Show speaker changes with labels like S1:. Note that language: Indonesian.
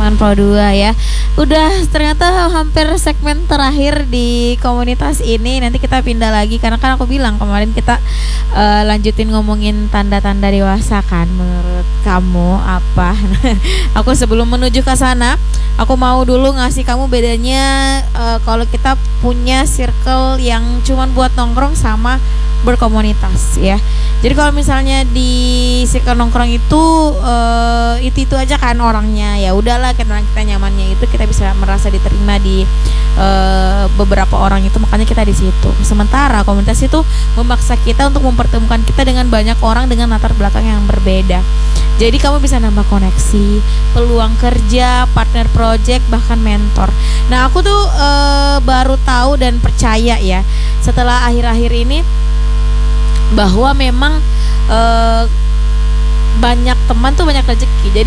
S1: Semen Pro 2 ya. Udah ternyata hampir segmen terakhir di komunitas ini. Nanti kita pindah lagi karena kan aku bilang kemarin kita lanjutin ngomongin tanda-tanda dewasa kan. Menurut kamu apa? Aku sebelum menuju ke sana, aku mau dulu ngasih kamu bedanya kalau kita punya circle yang cuman buat nongkrong sama berkomunitas ya. Jadi kalau misalnya di circle nongkrong itu aja kan orangnya, ya udahlah karena kita nyamannya itu kita bisa merasa diterima di beberapa orang itu, makanya kita di situ. Sementara komunitas itu memaksa kita untuk mempertemukan kita dengan banyak orang dengan latar belakang yang berbeda. Jadi kamu bisa nambah koneksi, peluang kerja, partner project, bahkan mentor. Nah aku tuh baru tahu dan percaya ya setelah akhir-akhir ini bahwa memang banyak teman tuh banyak rezeki. Jadi